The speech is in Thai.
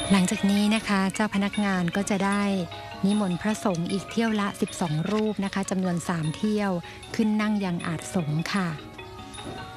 หลังจากนี้นะคะเจ้าพนักงานก็จะได้นิมนต์พระสงฆ์อีกเที่ยวละ12รูปนะคะจำนวน3เที่ยวขึ้นนั่งยังอาสน์สงฆ์ค่ะ